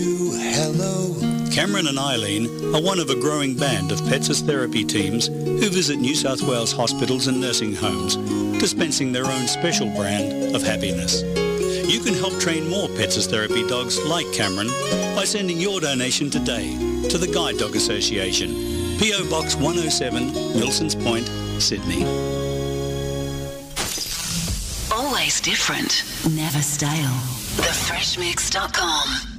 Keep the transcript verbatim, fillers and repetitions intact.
Hello. Cameron and Eileen are one of a growing band of Pets Therapy teams who visit New South Wales hospitals and nursing homes, dispensing their own special brand of happiness. You can help train more Pets Therapy dogs like Cameron by sending your donation today to the Guide Dog Association, P O Box one oh seven, Wilsons Point, Sydney. Always different, never stale. the fresh mix dot com